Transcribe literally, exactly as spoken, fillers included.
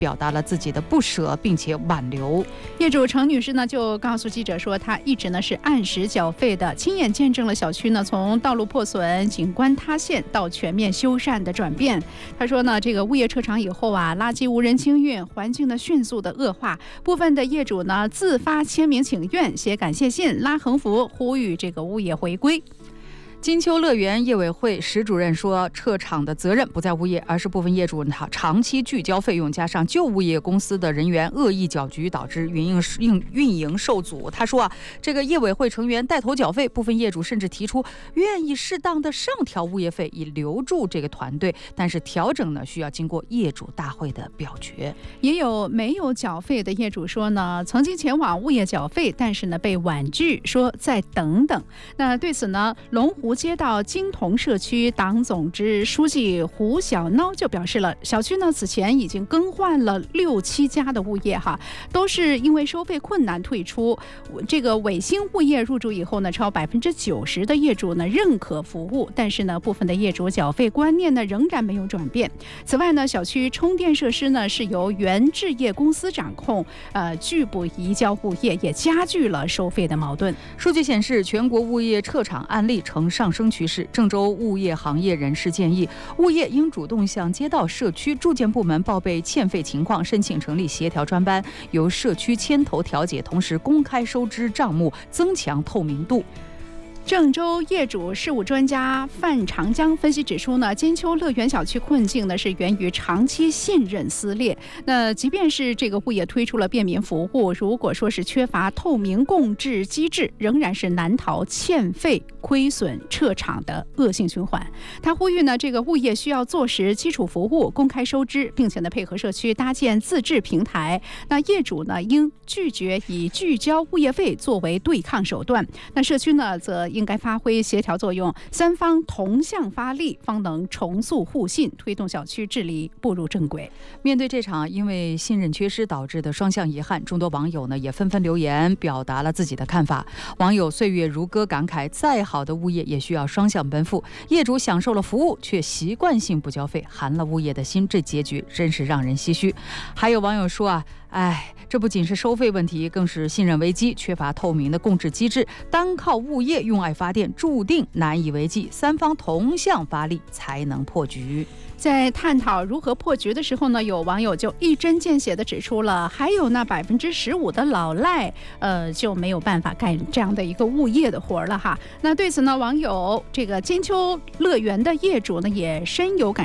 表达了自己的不舍，并且挽留。 业主程女士呢就告诉记者说，她一直呢是按时缴费的，亲眼见证了小区呢从道路破损、景观塌陷到全面修缮的转变。她说呢，这个物业撤场以后啊，垃圾无人清运，环境呢迅速的恶化，部分的业主呢自发签名请愿、写感谢信、拉横幅，呼吁这个物业回归。 金秋乐园业委会石主任说，撤场的责任不在物业，而是部分业主长期拒交费用，加上旧物业公司的人员恶意搅局，导致运营运营受阻。他说啊，这个业委会成员带头缴费，部分业主甚至提出愿意适当的上调物业费，以留住这个团队。但是调整呢，需要经过业主大会的表决。 也有没有缴费的业主说呢，曾经前往物业缴费，但是呢被婉拒，说再等等。那对此呢，龙湖街道金同社区党总支书记胡小孬就表示了，小区呢此前已经更换了六七家的物业哈，都是因为收费困难退出。这个伟星物业入驻以后呢，超百分之九十的业主呢认可服务，但是呢部分的业主缴费观念呢仍然没有转变。此外呢，小区充电设施呢是由原置业公司掌控，呃拒不移交物业，也加剧了收费的矛盾。 数据显示，全国物业撤场案例呈上升趋势。郑州物业行业人士建议，物业应主动向街道、社区住建部门报备欠费情况，申请成立协调专班，由社区牵头调解，同时公开收支账目，增强透明度。 郑州业主事务专家范长江分析指出呢，金秋乐园小区困境呢是源于长期信任撕裂。那即便是这个物业推出了便民服务，如果说是缺乏透明共治机制，仍然是难逃欠费、亏损、撤场的恶性循环。他呼吁呢，这个物业需要做实基础服务，公开收支，并且呢配合社区搭建自治平台。那业主呢应拒绝以拒交物业费作为对抗手段。那社区呢则应该发挥协调作用，三方同向发力，方能重塑互信，推动小区治理步入正轨。 面对这场因为信任缺失导致的双向遗憾，众多网友呢也纷纷留言表达了自己的看法。网友岁月如歌感慨，再好的物业也需要双向奔赴，业主享受了服务却习惯性不交费，寒了物业的心，这结局真是让人唏嘘。还有网友说啊，哎，这不仅是收费问题，更是信任危机，缺乏透明的共治机制，单靠物业用爱发电注定难以为继，三方同向发力才能破局。 在探讨如何破局的时候呢，有网友就一针见血地指出了，还有那百分之十五的老赖，呃，就没有办法干这样的一个物业的活了哈。那对此呢，网友这个金秋乐园的业主呢也深有感。